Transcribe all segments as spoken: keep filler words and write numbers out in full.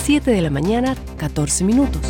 siete de la mañana, catorce minutos.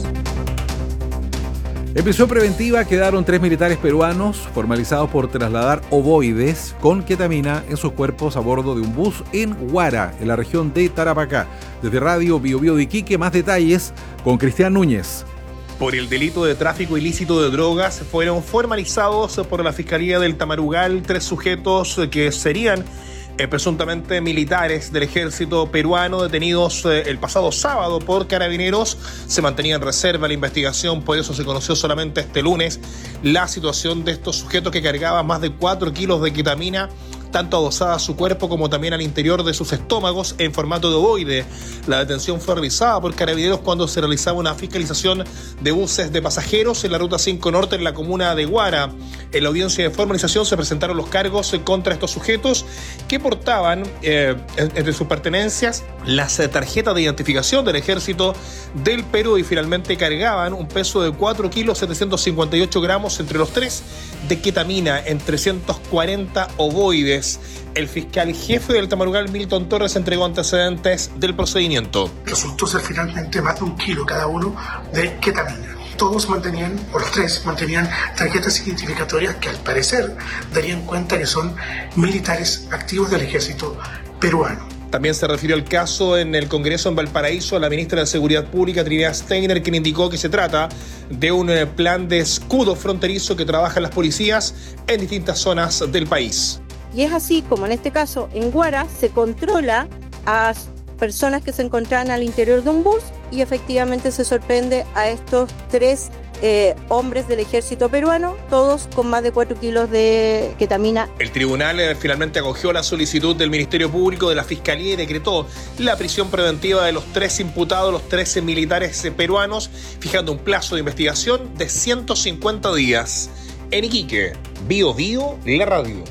En prisión preventiva quedaron tres militares peruanos formalizados por trasladar ovoides con ketamina en sus cuerpos a bordo de un bus en Huara, en la región de Tarapacá. Desde Radio Bio Bio de Iquique, más detalles con Cristian Núñez. Por el delito de tráfico ilícito de drogas fueron formalizados por la Fiscalía del Tamarugal tres sujetos que serían Eh, presuntamente militares del ejército peruano detenidos eh, el pasado sábado por carabineros. Se mantenía en reserva la investigación, por eso se conoció solamente este lunes la situación de estos sujetos que cargaban más de cuatro kilos de ketamina, tanto adosada a su cuerpo como también al interior de sus estómagos en formato de ovoide. La detención fue realizada por carabineros cuando se realizaba una fiscalización de buses de pasajeros en la ruta cinco Norte en la comuna de Huara. En la audiencia de formalización se presentaron los cargos contra estos sujetos que portaban eh, entre sus pertenencias las eh, tarjetas de identificación del ejército del Perú y finalmente cargaban un peso de cuatro kilos setecientos cincuenta y ocho gramos entre los tres de ketamina en trescientos cuarenta ovoides. El fiscal jefe del Tamarugal, Milton Torres, entregó antecedentes del procedimiento. Resultó ser finalmente más de un kilo cada uno de ketamina. Todos mantenían, o los tres, mantenían tarjetas identificatorias que al parecer darían cuenta que son militares activos del ejército peruano. También se refirió al caso en el Congreso en Valparaíso a la ministra de Seguridad Pública, Trinidad Steiner, quien indicó que se trata de un plan de escudo fronterizo que trabajan las policías en distintas zonas del país. Y es así como en este caso en Huara se controla a personas que se encontraban al interior de un bus y efectivamente se sorprende a estos tres eh, hombres del ejército peruano, todos con más de cuatro kilos de ketamina. El tribunal eh, finalmente acogió la solicitud del Ministerio Público, de la Fiscalía, y decretó la prisión preventiva de los tres imputados, los trece militares eh, peruanos, fijando un plazo de investigación de ciento cincuenta días. En Iquique, Bio Bio, la radio.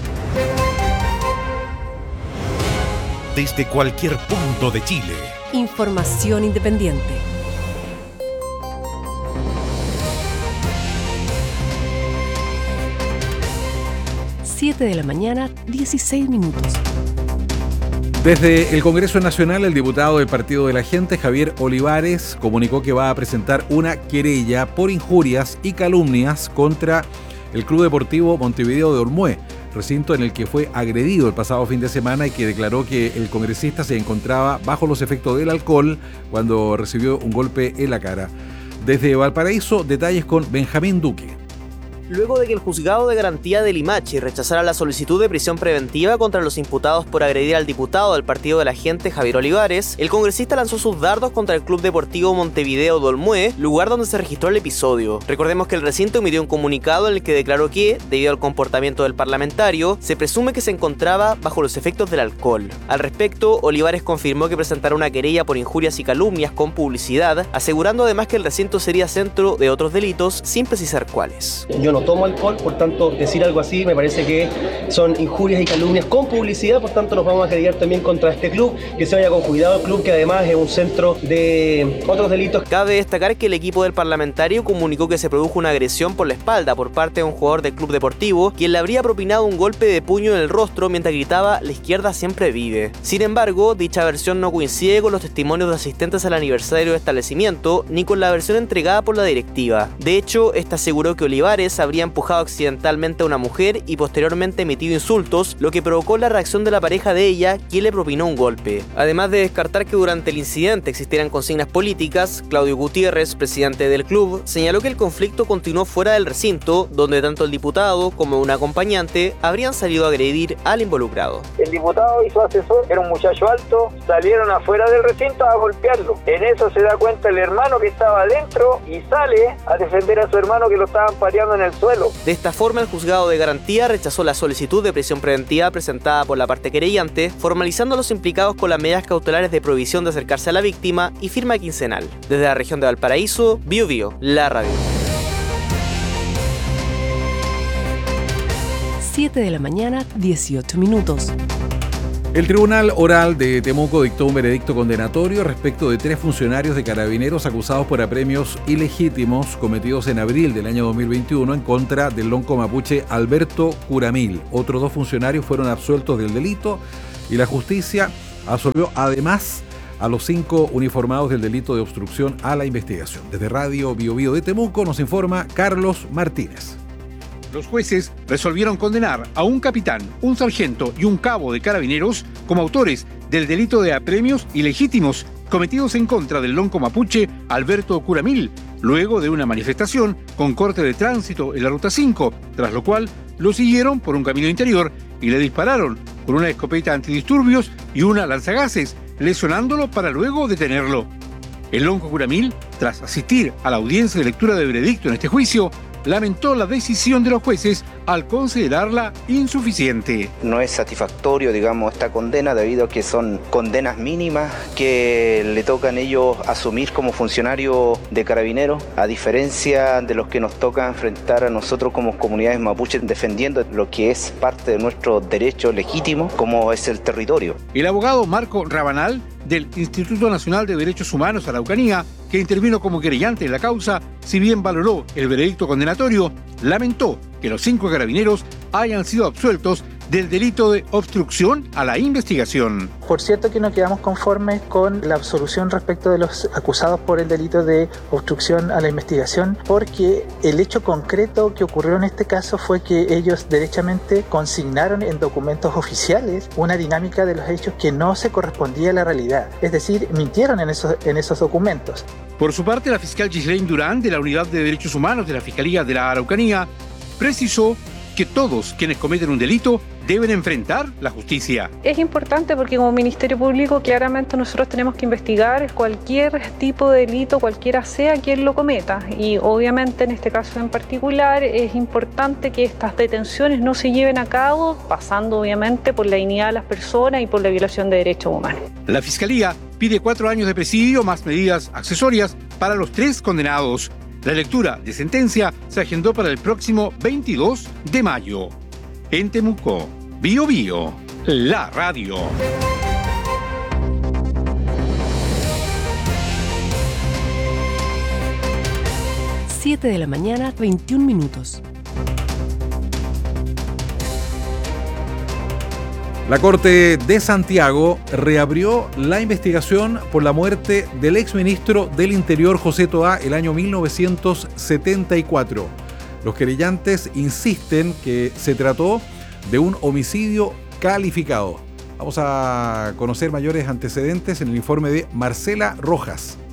Desde cualquier punto de Chile. Información independiente. siete de la mañana, dieciséis minutos. Desde el Congreso Nacional, el diputado del Partido de la Gente, Javier Olivares, comunicó que va a presentar una querella por injurias y calumnias contra el Club Deportivo Montevideo de Olmué, recinto en el que fue agredido el pasado fin de semana y que declaró que el congresista se encontraba bajo los efectos del alcohol cuando recibió un golpe en la cara. Desde Valparaíso, detalles con Benjamín Duque. Luego de que el juzgado de garantía de Limache rechazara la solicitud de prisión preventiva contra los imputados por agredir al diputado del Partido de la Gente, Javier Olivares, el congresista lanzó sus dardos contra el Club Deportivo Montevideo de Olmué, lugar donde se registró el episodio. Recordemos que el recinto emitió un comunicado en el que declaró que, debido al comportamiento del parlamentario, se presume que se encontraba bajo los efectos del alcohol. Al respecto, Olivares confirmó que presentará una querella por injurias y calumnias con publicidad, asegurando además que el recinto sería centro de otros delitos sin precisar cuáles. Yo no tomo alcohol, por tanto decir algo así me parece que son injurias y calumnias con publicidad, por tanto nos vamos a querellar también contra este club, que se vaya con cuidado el club, que además es un centro de otros delitos. Cabe destacar que el equipo del parlamentario comunicó que se produjo una agresión por la espalda por parte de un jugador del club deportivo, quien le habría propinado un golpe de puño en el rostro mientras gritaba "La izquierda siempre vive". Sin embargo, dicha versión no coincide con los testimonios de asistentes al aniversario del establecimiento, ni con la versión entregada por la directiva. De hecho, esta aseguró que Olivares habría empujado accidentalmente a una mujer y posteriormente emitido insultos, lo que provocó la reacción de la pareja de ella, quien le propinó un golpe. Además de descartar que durante el incidente existieran consignas políticas, Claudio Gutiérrez, presidente del club, señaló que el conflicto continuó fuera del recinto, donde tanto el diputado como un acompañante habrían salido a agredir al involucrado. El diputado y su asesor, era un muchacho alto, salieron afuera del recinto a golpearlo. En eso se da cuenta el hermano que estaba adentro y sale a defender a su hermano que lo estaban pateando en el suelo. De esta forma, el juzgado de garantía rechazó la solicitud de prisión preventiva presentada por la parte querellante, formalizando a los implicados con las medidas cautelares de prohibición de acercarse a la víctima y firma quincenal. Desde la región de Valparaíso, Bio Bio, la radio. siete de la mañana, dieciocho minutos. El Tribunal Oral de Temuco dictó un veredicto condenatorio respecto de tres funcionarios de Carabineros acusados por apremios ilegítimos cometidos en abril del año dos mil veintiuno en contra del lonco mapuche Alberto Curamil. Otros dos funcionarios fueron absueltos del delito y la justicia absolvió además a los cinco uniformados del delito de obstrucción a la investigación. Desde Radio Bio Bio de Temuco nos informa Carlos Martínez. Los jueces resolvieron condenar a un capitán, un sargento y un cabo de carabineros como autores del delito de apremios ilegítimos cometidos en contra del lonco mapuche Alberto Curamil, luego de una manifestación con corte de tránsito en la Ruta cinco, tras lo cual lo siguieron por un camino interior y le dispararon con una escopeta antidisturbios y una lanzagases, lesionándolo para luego detenerlo. El lonco Curamil, tras asistir a la audiencia de lectura de veredicto en este juicio, lamentó la decisión de los jueces al considerarla insuficiente. No es satisfactorio, digamos, esta condena debido a que son condenas mínimas que le tocan ellos asumir como funcionarios de carabineros, a diferencia de los que nos toca enfrentar a nosotros como comunidades mapuches defendiendo lo que es parte de nuestro derecho legítimo, como es el territorio. El abogado Marco Rabanal, del Instituto Nacional de Derechos Humanos Araucanía, que intervino como querellante en la causa, si bien valoró el veredicto condenatorio, lamentó que los cinco carabineros hayan sido absueltos del delito de obstrucción a la investigación. Por cierto que no quedamos conformes con la absolución respecto de los acusados por el delito de obstrucción a la investigación, porque el hecho concreto que ocurrió en este caso fue que ellos derechamente consignaron en documentos oficiales una dinámica de los hechos que no se correspondía a la realidad, es decir, mintieron en esos, en esos documentos. Por su parte, la fiscal Ghislaine Durán, de la Unidad de Derechos Humanos de la Fiscalía de la Araucanía, precisó que todos quienes cometen un delito deben enfrentar la justicia. Es importante porque como Ministerio Público claramente nosotros tenemos que investigar cualquier tipo de delito, cualquiera sea quien lo cometa. Y obviamente en este caso en particular es importante que estas detenciones no se lleven a cabo pasando obviamente por la dignidad de las personas y por la violación de derechos humanos. La Fiscalía pide cuatro años de presidio más medidas accesorias para los tres condenados. La lectura de sentencia se agendó para el próximo veintidós de mayo. En Temuco, Bio Bio, la radio. siete de la mañana, veintiún minutos. La Corte de Santiago reabrió la investigación por la muerte del exministro del Interior José Toá el año mil novecientos setenta y cuatro. Los querellantes insisten que se trató de un homicidio calificado. Vamos a conocer mayores antecedentes en el informe de Marcela Rojas.